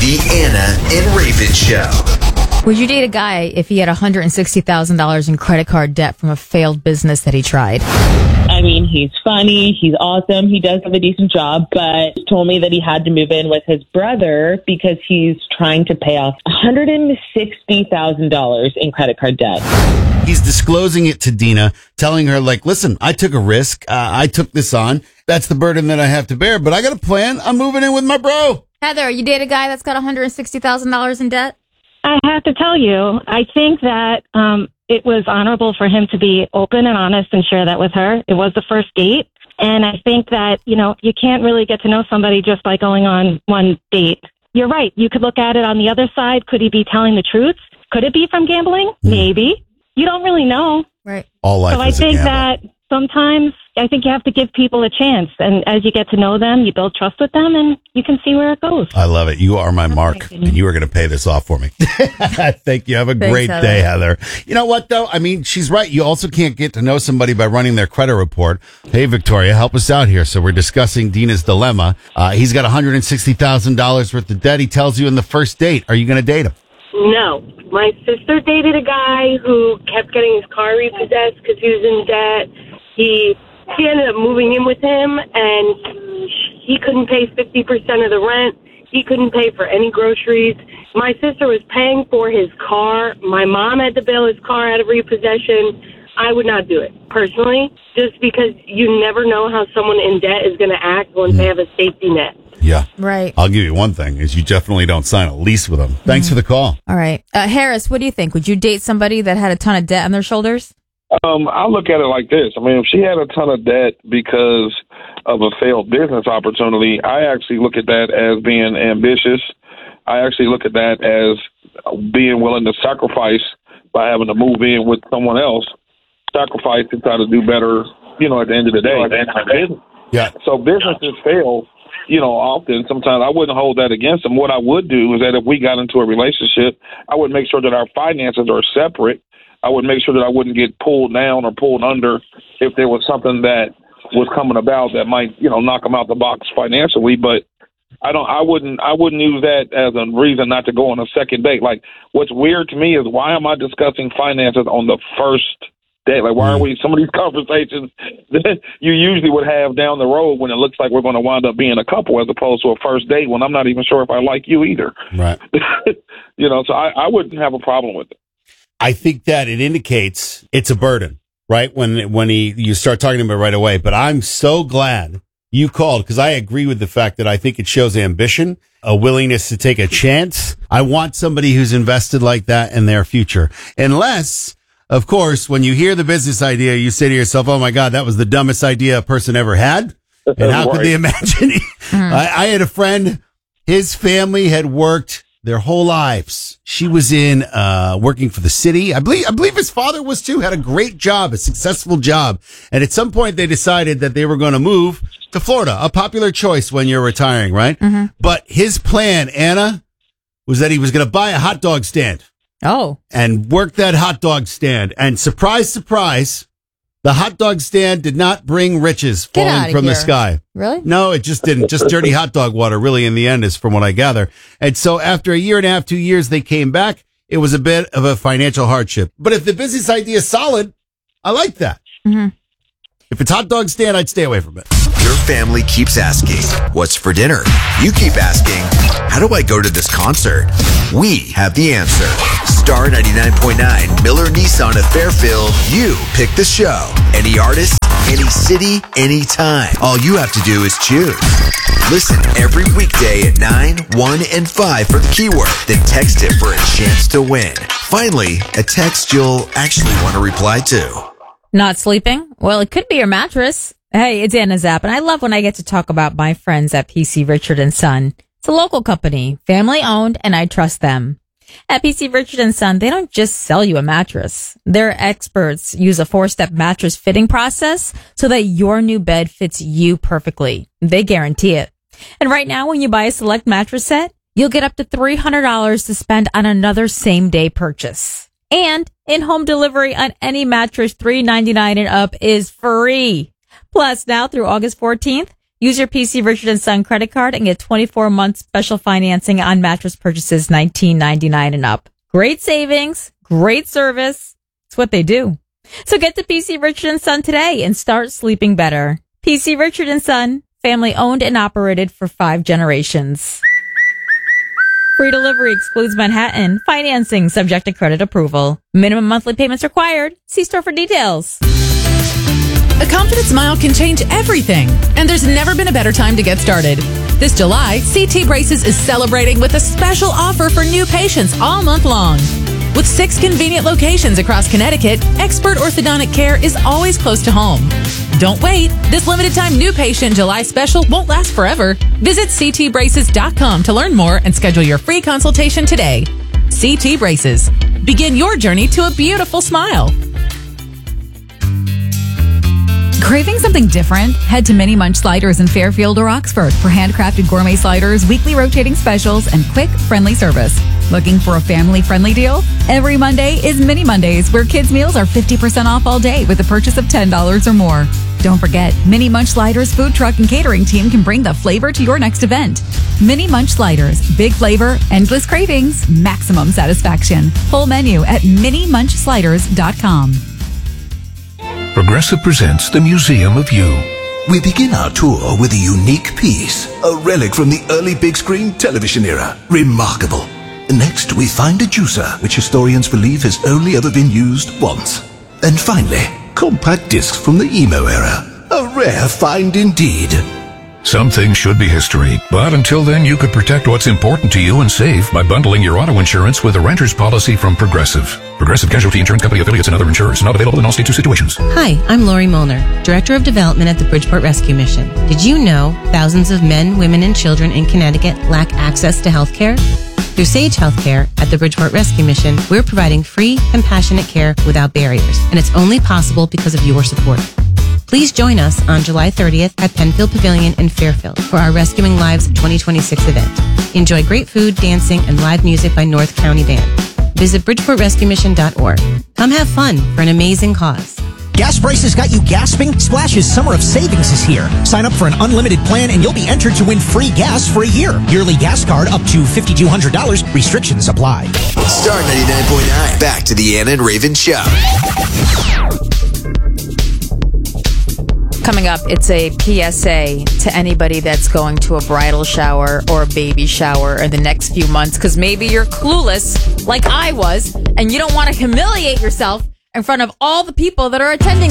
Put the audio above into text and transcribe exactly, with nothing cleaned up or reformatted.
The Anna and Raven Show. Would you date a guy if he had one hundred sixty thousand dollars in credit card debt from a failed business that he tried? I mean, he's funny, he's awesome, he does have a decent job, but he told me that he had to move in with his brother because he's trying to pay off one hundred sixty thousand dollars in credit card debt. He's disclosing it to Dina, telling her, like, listen, I took a risk. Uh, I took this on. That's the burden that I have to bear, but I got a plan. I'm moving in with my bro. Heather, you date a guy that's got one hundred sixty thousand dollars in debt? I have to tell you, I think that um, it was honorable for him to be open and honest and share that with her. It was the first date. And I think that, you know, you can't really get to know somebody just by going on one date. You're right. You could look at it on the other side. Could he be telling the truth? Could it be from gambling? Mm. Maybe. You don't really know. Right. All life so I is a think gamble. that sometimes I think you have to give people a chance. And as you get to know them, you build trust with them and you can see where it goes. I love it. You are my mark, and you are going to pay this off for me. Thank you. Have a Thanks, great Heather. day, Heather. You know what, though? I mean, she's right. You also can't get to know somebody by running their credit report. Hey, Victoria, help us out here. So we're discussing Dina's dilemma. Uh, he's got one hundred sixty thousand dollars worth of debt. He tells you in the first date. Are you going to date him? No. My sister dated a guy who kept getting his car repossessed because he was in debt. He she ended up moving in with him, and he couldn't pay fifty percent of the rent. He couldn't pay for any groceries. My sister was paying for his car. My mom had to bail his car out of repossession. I would not do it, personally, just because you never know how someone in debt is going to act once mm. they have a safety net. Yeah. Right. I'll give you one thing, is you definitely don't sign a lease with them. Thanks mm. for the call. All right. Uh, Harris, what do you think? Would you date somebody that had a ton of debt on their shoulders? Um, I look at it like this. I mean, if she had a ton of debt because of a failed business opportunity, I actually look at that as being ambitious. I actually look at that as being willing to sacrifice by having to move in with someone else, sacrifice to try to do better, you know, at the end of the day. Yeah. So businesses fail, you know, often. Sometimes I wouldn't hold that against them. What I would do is that if we got into a relationship, I would make sure that our finances are separate. I would make sure that I wouldn't get pulled down or pulled under if there was something that was coming about that might, you know, knock them out the box financially. But I don't, I wouldn't, I wouldn't use that as a reason not to go on a second date. Like, what's weird to me is, why am I discussing finances on the first date? Like, why are we, some of these conversations that you usually would have down the road when it looks like we're going to wind up being a couple, as opposed to a first date when I'm not even sure if I like you either. Right. You know, so I, I wouldn't have a problem with it. I think that it indicates it's a burden, right? When when he you start talking to him right away. But I'm so glad you called, because I agree with the fact that I think it shows ambition, a willingness to take a chance. I want somebody who's invested like that in their future. Unless, of course, when you hear the business idea, you say to yourself, oh my God, that was the dumbest idea a person ever had. And how could they imagine? I, I had a friend, his family had worked their whole lives. She was in uh working for the city. I believe I believe his father was too, had a great job, a successful job. And at some point they decided that they were going to move to Florida, a popular choice when you're retiring, right? Mm-hmm. But his plan, Anna, was that he was going to buy a hot dog stand. Oh. And work that hot dog stand. And surprise, surprise, the hot dog stand did not bring riches Get falling from here. the sky. Really? No, it just didn't. Just dirty hot dog water, really, in the end, is from what I gather. And so after a year and a half, two years, they came back. It was a bit of a financial hardship. But if the business idea is solid, I like that. Mm-hmm. If it's hot dog stand, I'd stay away from it. Your family keeps asking, what's for dinner? You keep asking, how do I go to this concert? We have the answer. Star ninety-nine point nine, Miller Nissan of Fairfield. You pick the show. Any artist, any city, anytime. All you have to do is choose. Listen every weekday at nine, one, and five for the keyword. Then text it for a chance to win. Finally, a text you'll actually want to reply to. Not sleeping? Well, it could be your mattress. Hey, it's Anna Zapp, and I love when I get to talk about my friends at P C Richard and Son. It's a local company, family owned, and I trust them. At P C Richard and Son, they don't just sell you a mattress. Their experts use a four-step mattress fitting process so that your new bed fits you perfectly. They guarantee it. And right now, when you buy a select mattress set, you'll get up to three hundred dollars to spend on another same-day purchase. And in-home delivery on any mattress three ninety-nine and up is free. Plus, now through August fourteenth, Use your P C Richard and Son credit card and get twenty-four months special financing on mattress purchases nineteen ninety-nine and up. Great savings, great service. It's what they do. So get to P C Richard and Son today and start sleeping better. P C Richard and Son, family owned and operated for five generations. Free delivery excludes Manhattan. Financing subject to credit approval. Minimum monthly payments required. See store for details. A confident smile can change everything, and there's never been a better time to get started. This July, C T Braces is celebrating with a special offer for new patients all month long. With six convenient locations across Connecticut, expert orthodontic care is always close to home. Don't wait. This limited time new patient July special won't last forever. Visit c t braces dot com to learn more and schedule your free consultation today. C T Braces. Begin your journey to a beautiful smile. Craving something different? Head to Mini Munch Sliders in Fairfield or Oxford for handcrafted gourmet sliders, weekly rotating specials, and quick, friendly service. Looking for a family-friendly deal? Every Monday is Mini Mondays, where kids' meals are fifty percent off all day with a purchase of ten dollars or more. Don't forget, Mini Munch Sliders food truck and catering team can bring the flavor to your next event. Mini Munch Sliders. Big flavor, endless cravings, maximum satisfaction. Full menu at mini munch sliders dot com. Progressive presents the Museum of You. We begin our tour with a unique piece, a relic from the early big screen television era. Remarkable. Next, we find a juicer, which historians believe has only ever been used once. And finally, compact discs from the emo era. A rare find indeed. Some things should be history, but until then you could protect what's important to you and save by bundling your auto insurance with a renter's policy from Progressive. Progressive Casualty Insurance Company affiliates and other insurers. Not available in all states or situations. Hi, I'm Lori Molnar, Director of Development at the Bridgeport Rescue Mission. Did you know thousands of men, women, and children in Connecticut lack access to health care? Through Sage Healthcare at the Bridgeport Rescue Mission, we're providing free, compassionate care without barriers, and it's only possible because of your support. Please join us on July thirtieth at Penfield Pavilion in Fairfield for our Rescuing Lives twenty twenty-six event. Enjoy great food, dancing, and live music by North County Band. Visit bridgeport rescue mission dot org. Come have fun for an amazing cause. Gas prices got you gasping? Splash's Summer of Savings is here. Sign up for an unlimited plan and you'll be entered to win free gas for a year. Yearly gas card up to five thousand two hundred dollars. Restrictions apply. Star ninety-nine point nine. Back to the Ann and Raven Show. Coming up, it's a P S A to anybody that's going to a bridal shower or a baby shower in the next few months, because maybe you're clueless like I was and you don't want to humiliate yourself in front of all the people that are attending.